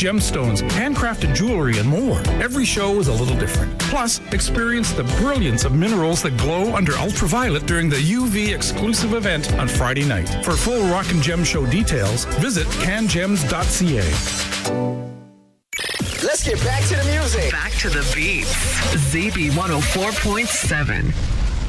gemstones, handcrafted jewelry, and more. Every show is a little different. Plus, experience the brilliance of minerals that glow under ultraviolet during the UV exclusive event on Friday night. For full Rock and Gem Show details, visit cangems.ca. Let's get back to the music. Back to the beats. ZB 104.7.